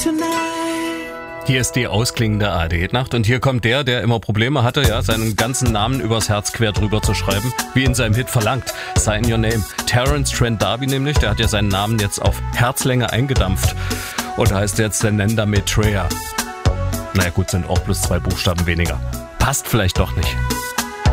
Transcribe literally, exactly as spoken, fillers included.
Hier ist die ausklingende A R D-Nacht und hier kommt der, der immer Probleme hatte, ja, seinen ganzen Namen übers Herz quer drüber zu schreiben, wie in seinem Hit verlangt. Sign Your Name. Terence Trent D'Arby nämlich, der hat ja seinen Namen jetzt auf Herzlänge eingedampft und heißt jetzt Zenenda Maitreya. Naja gut, sind auch bloß zwei Buchstaben weniger. Passt vielleicht doch nicht.